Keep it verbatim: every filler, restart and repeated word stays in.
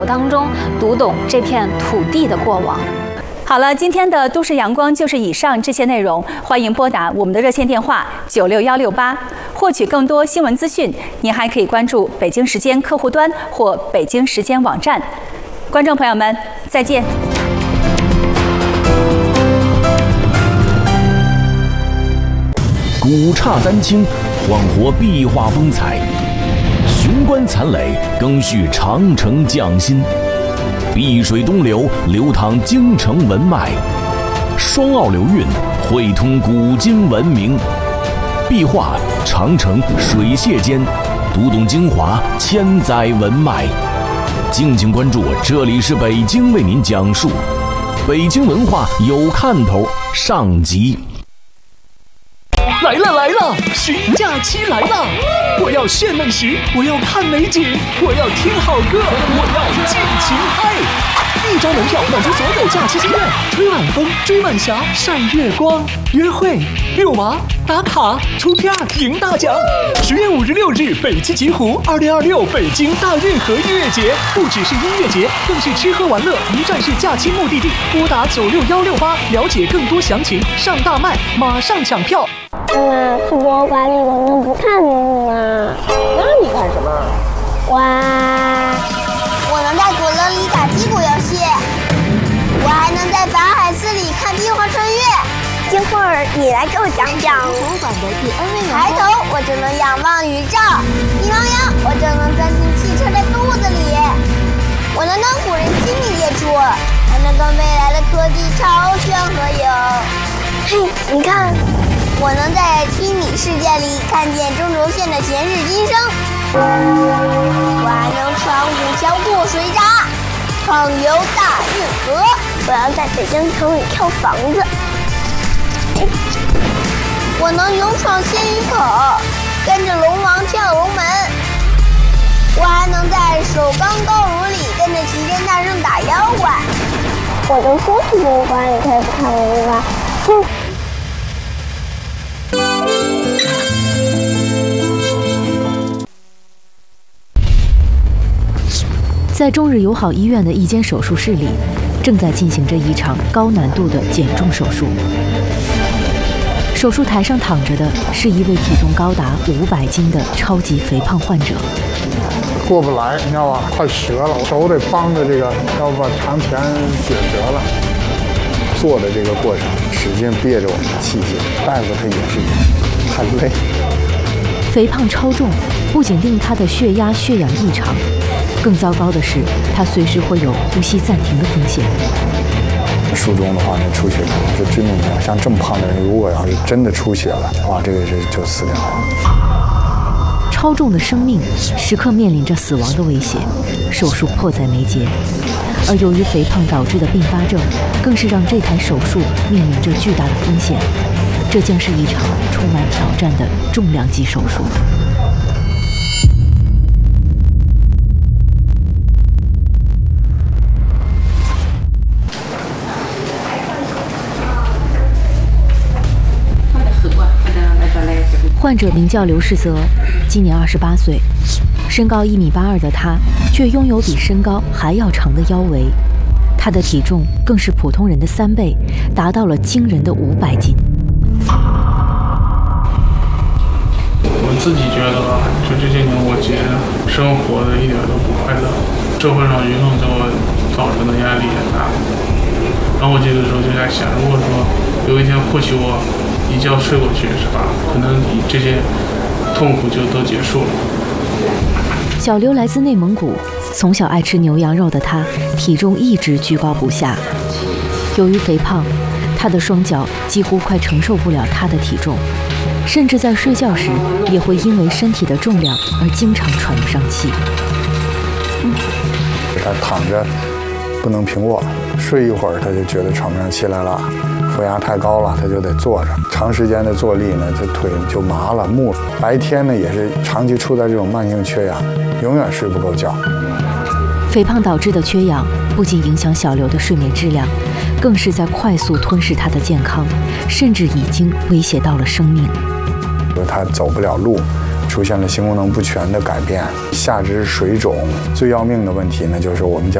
当中读懂这片土地的过往。 好了，今天的都市阳光就是以上这些内容，欢迎拨打我们的热线电话九六幺六八，获取更多新闻资讯。您还可以关注北京时间客户端或北京时间网站。观众朋友们，再见。 古刹丹青，焕活壁画风采；雄关残垒，更续长城匠心。碧水东流，流淌京城文脉；双澳流韵，汇通古今文明。壁画长城水榭间，读懂精华千载文脉。敬请关注，这里是北京为您讲述北京文化有看头上集。 来了来了，寻假期来了！我要炫美食，我要看美景，我要听好歌，我要尽情嗨！一张门票满足所有假期心愿，吹晚风，追晚霞，晒月光，约会、遛娃、打卡、出片、赢大奖。十月五日、六日，北汽极狐二零二六北京大运河音乐节，不只是音乐节，更是吃喝玩乐一站式假期目的地。拨打九六幺六八，了解更多详情。上大麦，马上抢票！ 妈妈，去博物馆里我能不看动物吗？ 那你看什么？ 哇！ 我能在鼓楼里打击鼓游戏，我还能在法海寺里看壁画穿越。 一会儿你来给我讲讲。 博物馆的第 N 位抬头，我就能仰望宇宙；一挠痒，我就能钻进汽车的肚子里。我能跟古人亲密接触，还能跟未来的科技超炫合影。 嘿，你看。 我能在虚拟世界里看见中轴线的前世今生，我还能穿古桥过水闸，畅游大运河。 我要在北京城里跳房子， 我能勇闯仙鱼口，跟着龙王跳龙门。我还能在首钢高炉里跟着齐天大圣打妖怪。 我都说去博物馆里可以不看文物吧？哼。 在中日友好医院的一间手术室里，正在进行着一场高难度的减重手术。手术台上躺着的是一位体重高达五百斤的超级肥胖患者。 过不来，你知道吧？快折了，手得帮着这个，要把长钳撅折了。做的这个过程，使劲憋着我们的器械，大夫他也是很累。 肥胖超重不仅令他的血压、血氧异常，更糟糕的是，他随时会有呼吸暂停的风险。 术中的话，那出血可能是致命的。像这么胖的人，如果要是真的出血了，哇，这个是就死掉了。 超重的生命时刻面临着死亡的威胁，手术迫在眉睫。而由于肥胖导致的并发症，更是让这台手术面临着巨大的风险。这将是一场充满挑战的重量级手术。患者名叫刘世泽，今年二十八岁，身高一米八二的他，却拥有比身高还要长的腰围。他的体重更是普通人的三倍，达到了惊人的五百斤。 我自己觉得吧，就这些年我姐生活的一点都不快乐，社会上舆论给我造成的压力也大。然后我这个时候就在想，如果说有一天或许我一觉睡过去，是吧？可能这些痛苦就都结束了。 小刘来自内蒙古，从小爱吃牛羊肉的他，体重一直居高不下。由于肥胖，他的双脚几乎快承受不了他的体重，甚至在睡觉时也会因为身体的重量而经常喘不上气。 他躺着不能平卧，睡一会儿他就觉得喘不上气来了。负压太高了，他就得坐着，长时间的坐立呢，这腿就麻了、木了。白天呢，也是长期处在这种慢性缺氧，永远睡不够觉。 肥胖导致的缺氧不仅影响小刘的睡眠质量，更是在快速吞噬他的健康，甚至已经威胁到了生命。 他走不了路， 出现了性功能不全的改变，下肢水肿。最要命的问题呢，就是我们叫